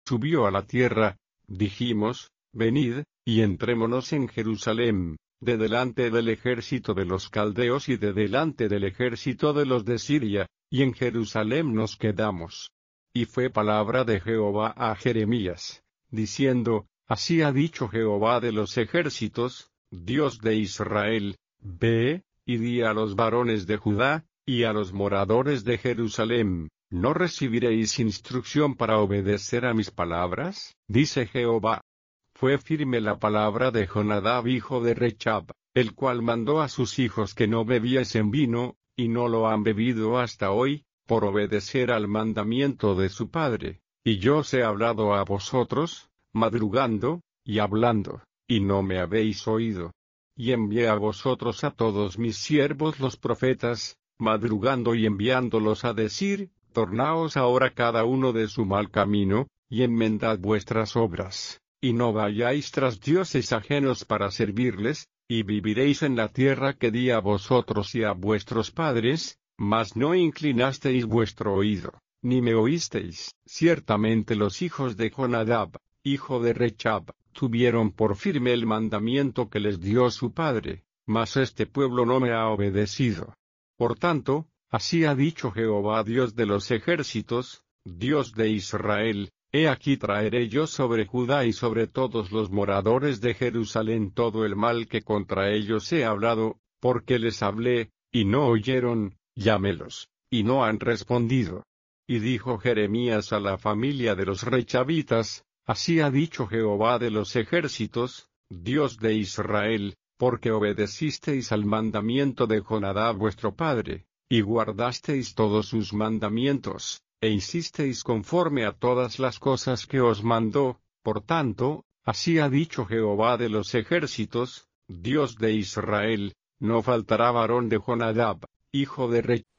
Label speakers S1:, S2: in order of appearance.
S1: subió a la tierra, dijimos, venid, y entrémonos en Jerusalén, de delante del ejército de los caldeos y de delante del ejército de los de Siria, y en Jerusalén nos quedamos. Y fue palabra de Jehová a Jeremías, diciendo, así ha dicho Jehová de los ejércitos, Dios de Israel, ve, y di a los varones de Judá, y a los moradores de Jerusalén, ¿no recibiréis instrucción para obedecer a mis palabras? Dice Jehová. Fue firme la palabra de Jonadab hijo de Rechab, el cual mandó a sus hijos que no bebiesen vino, y no lo han bebido hasta hoy, por obedecer al mandamiento de su padre. Y yo os he hablado a vosotros, madrugando, y hablando, y no me habéis oído. Y envié a vosotros a todos mis siervos los profetas, madrugando y enviándolos a decir, tornaos ahora cada uno de su mal camino, y enmendad vuestras obras, y no vayáis tras dioses ajenos para servirles, y viviréis en la tierra que di a vosotros y a vuestros padres, mas no inclinasteis vuestro oído, ni me oísteis. Ciertamente los hijos de Jonadab, hijo de Rechab, tuvieron por firme el mandamiento que les dio su padre, mas este pueblo no me ha obedecido. Por tanto, así ha dicho Jehová Dios de los ejércitos, Dios de Israel, he aquí traeré yo sobre Judá y sobre todos los moradores de Jerusalén todo el mal que contra ellos he hablado, porque les hablé, y no oyeron, llámelos, y no han respondido. Y dijo Jeremías a la familia de los rechabitas, así ha dicho Jehová de los ejércitos, Dios de Israel, porque obedecisteis al mandamiento de Jonadab vuestro padre, y guardasteis todos sus mandamientos, e hicisteis conforme a todas las cosas que os mandó, por tanto, así ha dicho Jehová de los ejércitos, Dios de Israel, no faltará varón de Jonadab, hijo de Rechab,